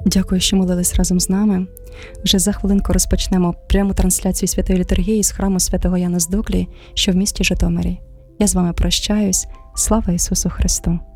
Дякую, що молились разом з нами. Вже за хвилинку розпочнемо пряму трансляцію Святої Літургії з храму святого Яна Здоклі, що в місті Житомирі. Я з вами прощаюсь. Слава Ісусу Христу!